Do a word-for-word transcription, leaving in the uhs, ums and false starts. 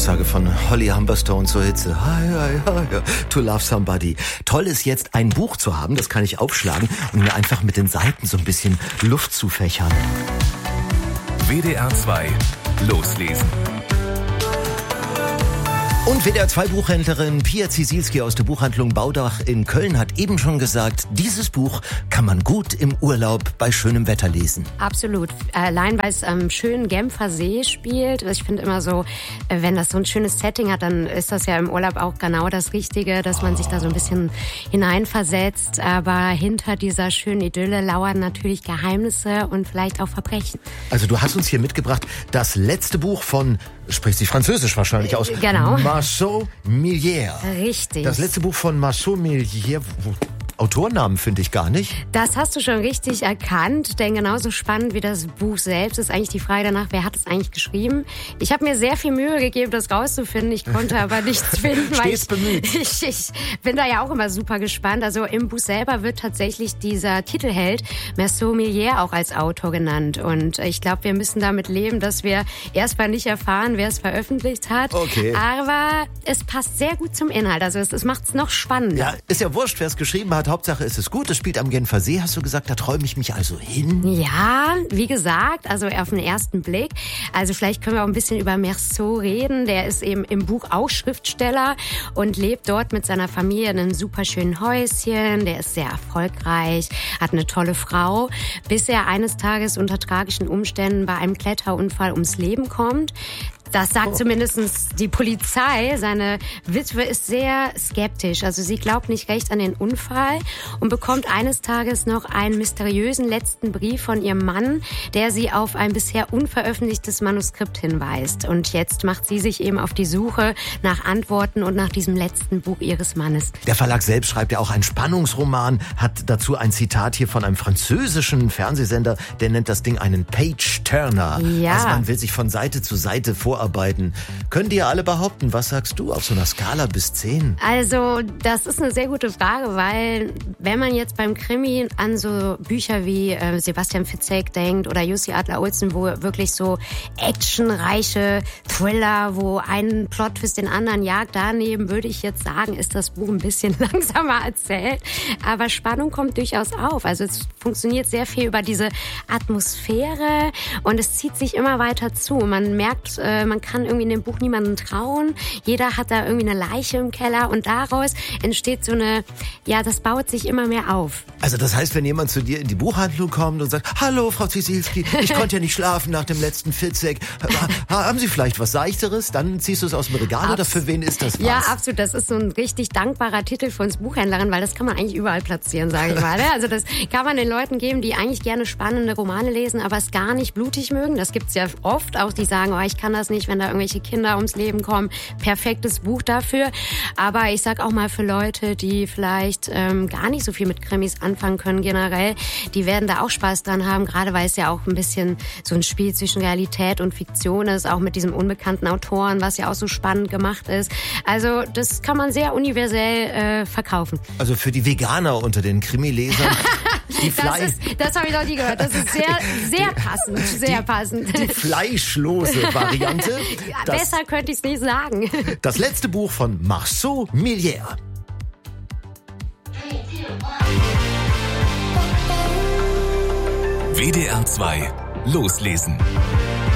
Aussage von Holly Humberstone zur Hitze. Hi, hi, hi, to love somebody. Toll ist jetzt, ein Buch zu haben, das kann ich aufschlagen und mir einfach mit den Seiten so ein bisschen Luft zufächern. W D R zwei Loslesen. Und W D R zwei Buchhändlerin Pia Ziesielski aus der Buchhandlung Baudach in Köln hat eben schon gesagt, dieses Buch kann man gut im Urlaub bei schönem Wetter lesen. Absolut. Allein weil es am schönen Genfer See spielt. Ich finde immer so, wenn das so ein schönes Setting hat, dann ist das ja im Urlaub auch genau das Richtige, dass man sich da so ein bisschen hineinversetzt. Aber hinter dieser schönen Idylle lauern natürlich Geheimnisse und vielleicht auch Verbrechen. Also du hast uns hier mitgebracht das letzte Buch von, spricht sie Französisch wahrscheinlich aus? Genau. Marceau Millière. Richtig. Das letzte Buch von Marceau Millière. Autornamen finde ich gar nicht. Das hast du schon richtig erkannt, denn genauso spannend wie das Buch selbst ist eigentlich die Frage danach, wer hat es eigentlich geschrieben. Ich habe mir sehr viel Mühe gegeben, das rauszufinden. Ich konnte aber nichts finden. weil ich, bemüht. Ich, ich bin da ja auch immer super gespannt. Also im Buch selber wird tatsächlich dieser Titelheld Marceau Millière auch als Autor genannt. Und ich glaube, wir müssen damit leben, dass wir erstmal nicht erfahren, wer es veröffentlicht hat. Okay. Aber es passt sehr gut zum Inhalt. Also es, es macht es noch spannender. Ja, ist ja wurscht, wer es geschrieben hat. Hauptsache es ist gut. Es spielt am Genfer See, hast du gesagt. Da träume ich mich also hin. Ja, wie gesagt, also auf den ersten Blick. Also vielleicht können wir auch ein bisschen über Marceau reden. Der ist eben im Buch auch Schriftsteller und lebt dort mit seiner Familie in einem super schönen Häuschen. Der ist sehr erfolgreich, hat eine tolle Frau, bis er eines Tages unter tragischen Umständen bei einem Kletterunfall ums Leben kommt. Das sagt oh. zumindest die Polizei. Seine Witwe ist sehr skeptisch. Also sie glaubt nicht recht an den Unfall und bekommt eines Tages noch einen mysteriösen letzten Brief von ihrem Mann, der sie auf ein bisher unveröffentlichtes Manuskript hinweist. Und jetzt macht sie sich eben auf die Suche nach Antworten und nach diesem letzten Buch ihres Mannes. Der Verlag selbst schreibt ja auch einen Spannungsroman, hat dazu ein Zitat hier von einem französischen Fernsehsender, der nennt das Ding einen Page-Turner. Ja. Also man will sich von Seite zu Seite vorarbeiten. Können die ja alle behaupten. Was sagst du auf so einer Skala bis zehn? Also, das ist eine sehr gute Frage, weil wenn man jetzt beim Krimi an so Bücher wie äh, Sebastian Fitzek denkt oder Jussi Adler-Olsen, wo wirklich so actionreiche Thriller, wo ein Plot-Twist den anderen jagt, daneben würde ich jetzt sagen, ist das Buch ein bisschen langsamer erzählt. Aber Spannung kommt durchaus auf. Also es funktioniert sehr viel über diese Atmosphäre und es zieht sich immer weiter zu. Man merkt, äh, man kann irgendwie in dem Buch niemandem trauen. Jeder hat da irgendwie eine Leiche im Keller und daraus entsteht so eine, ja, das baut sich immer mehr auf. Also das heißt, wenn jemand zu dir in die Buchhandlung kommt und sagt, hallo Frau Ziesielski, ich konnte ja nicht schlafen nach dem letzten Fitzek. Haben Sie vielleicht was Seichteres? Dann ziehst du es aus dem Regal Abs- oder für wen ist das was? Ja, absolut. Das ist so ein richtig dankbarer Titel für uns Buchhändlerin, weil das kann man eigentlich überall platzieren, sage ich mal. Also das kann man den Leuten geben, die eigentlich gerne spannende Romane lesen, aber es gar nicht blutig mögen. Das gibt's ja oft auch, die sagen, oh, ich kann das nicht, wenn da irgendwelche Kinder ums Leben kommen. Perfektes Buch dafür. Aber ich sag auch mal für Leute, die vielleicht ähm, gar nicht so viel mit Krimis anfangen können generell, die werden da auch Spaß dran haben, gerade weil es ja auch ein bisschen so ein Spiel zwischen Realität und Fiktion ist, auch mit diesem unbekannten Autoren, was ja auch so spannend gemacht ist. Also das kann man sehr universell äh, verkaufen. Also für die Veganer unter den Krimilesern. Die das ist, das habe ich noch nie gehört. Das ist sehr, sehr passend, sehr die, passend. Die fleischlose Variante. Ja, das, besser könnte ich es nicht sagen. Das letzte Buch von Marceau Millière. W D R zwei Loslesen.